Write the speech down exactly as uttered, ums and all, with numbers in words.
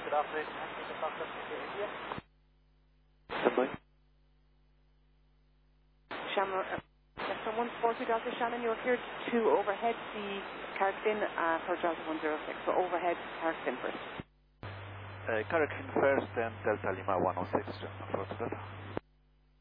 Good afternoon. Taxi to Foxtrot to India. Standby. Shannon, uh, Delta one forty Delta Shannon, you're cleared to overhead the Carrickfinn uh, for Delta one zero six. So overhead Carrickfinn first. Uh, Carrickfinn first and Delta Lima one oh six, just for Delta.